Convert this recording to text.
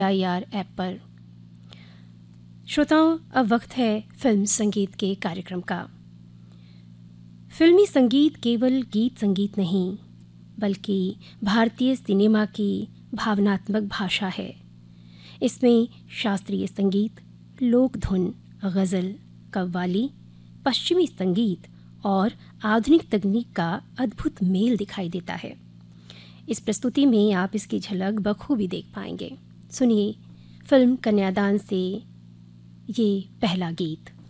IR app पर। श्रोताओं, अब वक्त है फिल्म संगीत के कार्यक्रम का। फिल्मी संगीत केवल गीत संगीत नहीं, बल्कि भारतीय सिनेमा की भावनात्मक भाषा है। इसमें शास्त्रीय संगीत, लोक धुन, गज़ल, कव्वाली, पश्चिमी संगीत और आधुनिक तकनीक का अद्भुत मेल दिखाई देता है। इस प्रस्तुति में आप इसकी झलक बखूबी देख पाएंगे। सुनिए फिल्म कन्यादान से ये पहला गीत।